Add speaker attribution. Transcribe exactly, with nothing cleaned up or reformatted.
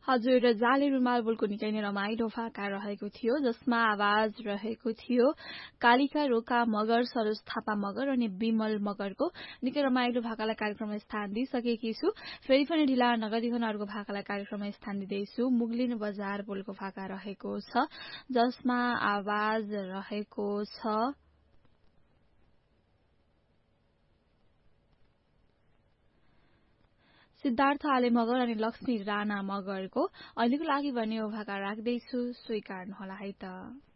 Speaker 1: हजुर जाले रुमाल बोलको निकै नै रमाइलो भाका रहेको थियो जसमा आवाज रहेको थियो कालिका रोका मगर सरोज थापा मगर अनि विमल मगरको निकै रमाइलो भाकालाई कार्यक्रममा स्थान दिइसकेकी छु फेरि पनि ढिला नगरिकन अर्को भाकालाई कार्यक्रममा स्थान दिँदैछु मुगलिन बजार बोलको भाका रहेको छ जसमा आवाज रहेको छ सिद्धार्थ आले मगर अनि लक्ष्मी राणा मगरको अहिलेको लागि भने यो भाका राख्दैछु स्वीकार्नुहोला है त